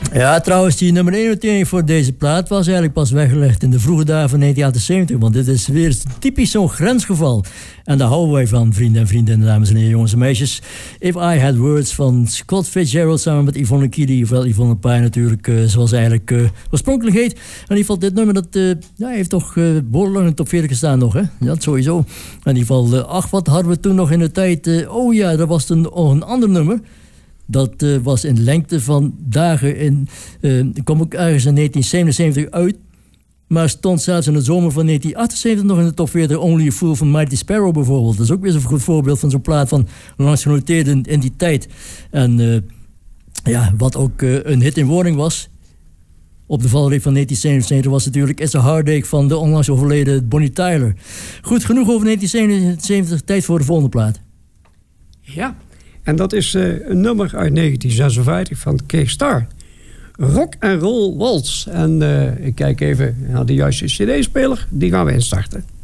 Ja, trouwens, die nummer 1 voor deze plaat was eigenlijk pas weggelegd in de vroege dagen van 1978. Want dit is weer typisch zo'n grensgeval. En daar houden wij van, vrienden en vriendinnen, dames en heren, jongens en meisjes. If I Had Words van Scott Fitzgerald samen met Yvonne Keely. Ofwel Yvonne Pye natuurlijk, zoals eigenlijk oorspronkelijk heet. In ieder geval, dit nummer, dat heeft toch behoorlijk in de top 40 gestaan nog, hè? Ja, dat sowieso. In ieder geval, ach, wat hadden we toen nog in de tijd. Oh ja, dat was een ander nummer. Dat was in lengte van dagen. Kwam ook ergens in 1977 uit. Maar stond zelfs in de zomer van 1978 nog in de top 40. Only a Fool van Mighty Sparrow bijvoorbeeld. Dat is ook weer zo'n goed voorbeeld van zo'n plaat van langs genoteerd in die tijd. En wat ook een hit in wording was. Op de valreep van 1977 was natuurlijk It's a Heartache van de onlangs overleden Bonnie Tyler. Goed, genoeg over 1977. Tijd voor de volgende plaat. Ja. En dat is een nummer uit 1956 van Kees Starr. Rock and Roll Waltz. En ik kijk even naar de juiste cd-speler. Die gaan we instarten.